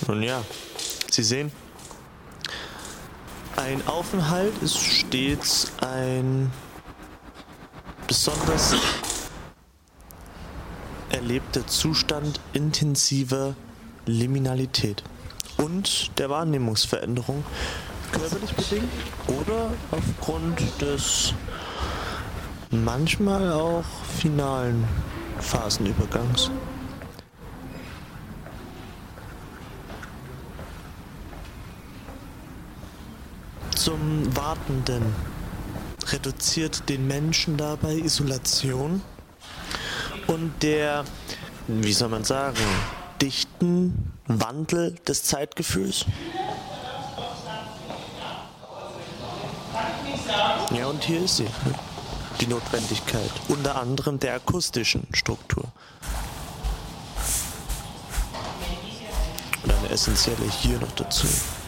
Nun ja, Sie sehen, ein Aufenthalt ist stets ein besonders erlebter Zustand intensiver Liminalität und der Wahrnehmungsveränderung, körperlich bedingt oder aufgrund des manchmal auch finalen Phasenübergangs. Zum Wartenden reduziert den Menschen dabei Isolation und der, wie soll man sagen, dichten Wandel des Zeitgefühls. Ja, und hier ist sie, die Notwendigkeit, unter anderem der akustischen Struktur. Und eine essentielle hier noch dazu.